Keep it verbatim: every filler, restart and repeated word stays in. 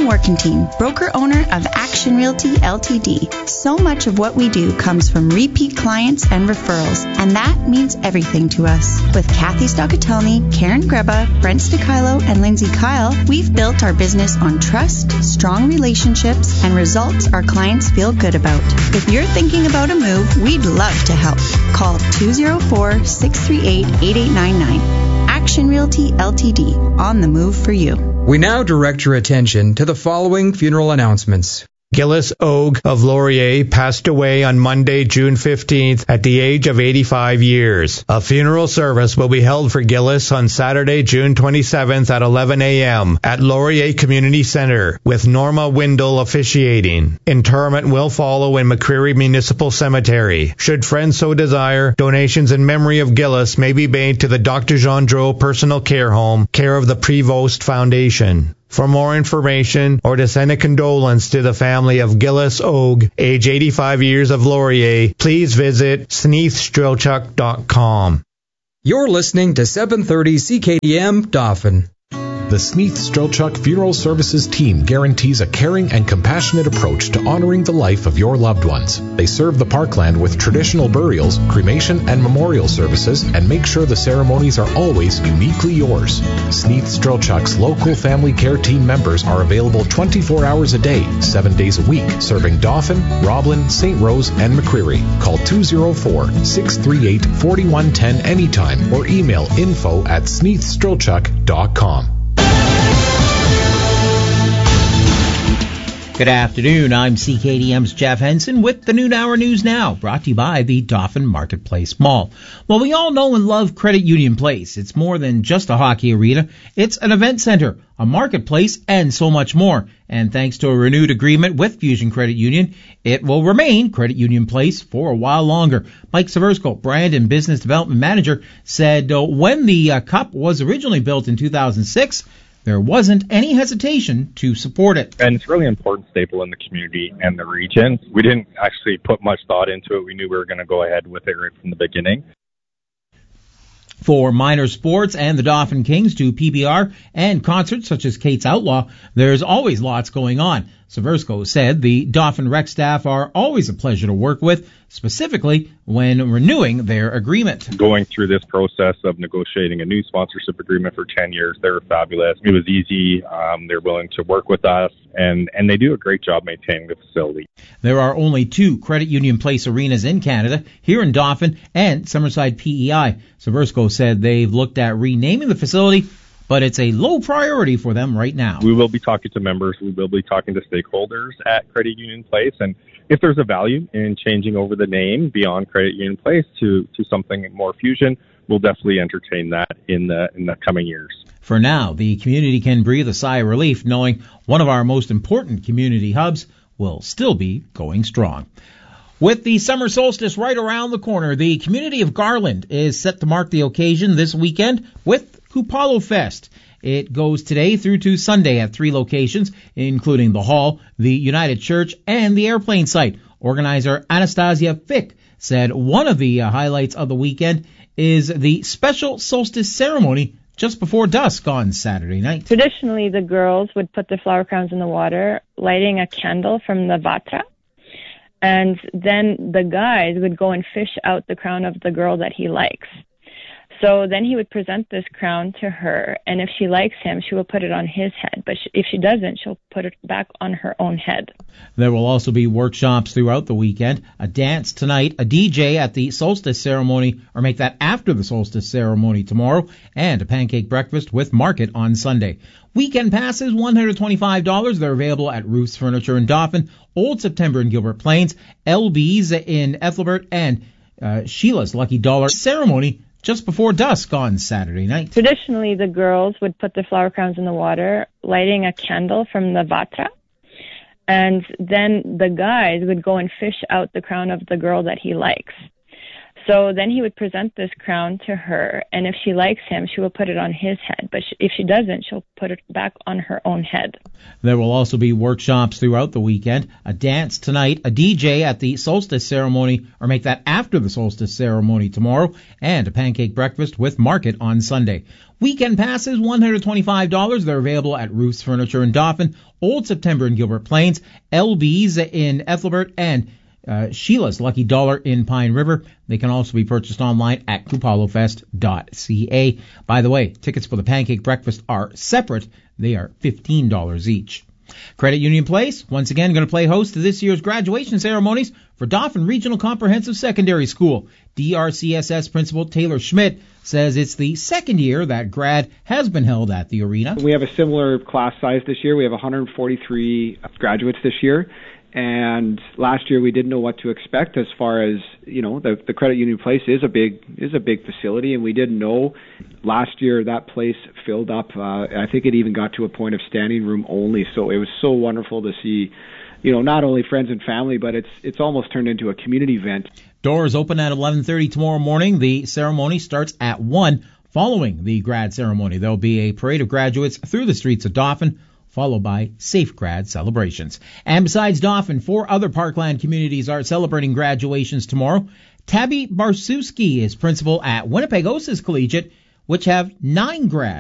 Warkentine, broker-owner of Action Realty Ltd. So much of what we do comes from repeat clients and referrals, and that means everything to us. With Kathy Stockatelny, Karen Greba, Brent Stikilo, and Lindsay Kyle, we've built our business on trust, strong relationships, and results our clients feel good about. If you're thinking about a move, we'd love to help. Call two oh four, six three eight, eight eight nine nine. Action Realty Ltd. On the move for you. We now direct your attention to the following funeral announcements. Gillis Ogue of Laurier passed away on Monday, June fifteenth at the age of eighty-five years. A funeral service will be held for Gillis on Saturday, June twenty-seventh at eleven a.m. at Laurier Community Centre, with Norma Windle officiating. Interment will follow in McCreary Municipal Cemetery. Should friends so desire, donations in memory of Gillis may be made to the Doctor Jean Drouot Personal Care Home, care of the Prevost Foundation. For more information or to send a condolence to the family of Gillis Ogue, age eighty-five years of Laurier, please visit sneath strelchuk dot com. You're listening to seven thirty C K D M Dauphin. The Sneath Strelchuk Funeral Services team guarantees a caring and compassionate approach to honoring the life of your loved ones. They serve the parkland with traditional burials, cremation, and memorial services, and make sure the ceremonies are always uniquely yours. Sneath Strelchuk's local family care team members are available twenty-four hours a day, seven days a week, serving Dauphin, Roblin, Saint Rose, and McCreary. Call two oh four, six three eight, four one one zero anytime or email info at sneath strelchuk dot com. Good afternoon. I'm C K D M's Jeff Henson with the Noon Hour News Now, brought to you by the Dauphin Marketplace Mall. Well, we all know and love Credit Union Place. It's more than just a hockey arena. It's an event center, a marketplace, and so much more. And thanks to a renewed agreement with Fusion Credit Union, it will remain Credit Union Place for a while longer. Mike Seversko, Brand and Business Development Manager, said uh, when the uh, Cup was originally built in two thousand six, there wasn't any hesitation to support it. And it's really an important staple in the community and the region. We didn't actually put much thought into it. We knew we were going to go ahead with it right from the beginning. For minor sports and the Dauphin Kings to P B R and concerts such as Kate's Outlaw, there's always lots going on. Seversko said the Dauphin Rec staff are always a pleasure to work with, specifically when renewing their agreement. Going through this process of negotiating a new sponsorship agreement for ten years, they were fabulous. It was easy. Um, they're willing to work with us, and, and they do a great job maintaining the facility. There are only two Credit Union Place arenas in Canada, here in Dauphin and Summerside P E I. Seversko said they've looked at renaming the facility, but it's a low priority for them right now. We will be talking to members. We will be talking to stakeholders at Credit Union Place, and if there's a value in changing over the name beyond Credit Union Place to, to something more Fusion, we'll definitely entertain that in the in the coming years. For now, the community can breathe a sigh of relief knowing one of our most important community hubs will still be going strong. With the summer solstice right around the corner, the community of Garland is set to mark the occasion this weekend with Kupalo Fest. It goes today through to Sunday at three locations, including the Hall, the United Church, and the airplane site. Organizer Anastasia Fick said one of the uh, highlights of the weekend is the special solstice ceremony just before dusk on Saturday night. Traditionally, the girls would put their flower crowns in the water, lighting a candle from the vatra. And then the guys would go and fish out the crown of the girl that he likes. So then he would present this crown to her, and if she likes him, she will put it on his head. But if she doesn't, she'll put it back on her own head. There will also be workshops throughout the weekend, a dance tonight, a D J at the solstice ceremony, or make that after the solstice ceremony tomorrow, and a pancake breakfast with market on Sunday. Weekend passes, one hundred twenty-five dollars. They're available at Ruth's Furniture in Dauphin, Old September in Gilbert Plains, L B's in Ethelbert, and uh, Sheila's Lucky Dollar ceremony just before dusk on Saturday night. Traditionally, the girls would put their flower crowns in the water, lighting a candle from the vatra. And then the guys would go and fish out the crown of the girl that he likes. So then he would present this crown to her, and if she likes him, she will put it on his head. But sh- if she doesn't, she'll put it back on her own head. There will also be workshops throughout the weekend, a dance tonight, a D J at the solstice ceremony, or make that after the solstice ceremony tomorrow, and a pancake breakfast with market on Sunday. Weekend passes, one hundred twenty-five dollars. They're available at Ruth's Furniture in Dauphin, Old September in Gilbert Plains, L B's in Ethelbert, and Uh, Sheila's Lucky Dollar in Pine River. They can also be purchased online at kupalo fest dot c a. By the way, tickets for the pancake breakfast are separate. They are fifteen dollars each. Credit Union Place, once again, going to play host to this year's graduation ceremonies for Dauphin Regional Comprehensive Secondary School. D R C S S Principal Taylor Schmidt says it's the second year that grad has been held at the arena. We have a similar class size this year. We have one hundred forty-three graduates this year. And last year we didn't know what to expect as far as, you know, the, the Credit Union Place is a big is a big facility, and we didn't know. Last year that place filled up. Uh, I think it even got to a point of standing room only. So it was so wonderful to see, you know, not only friends and family, but it's it's almost turned into a community event. Doors open at eleven thirty tomorrow morning. The ceremony starts at one. Following the grad ceremony, there'll be a parade of graduates through the streets of Dauphin, followed by safe grad celebrations. And besides Dauphin, four other Parkland communities are celebrating graduations tomorrow. Tabby Barsuski is principal at Winnipeg Osas Collegiate, which have nine grads.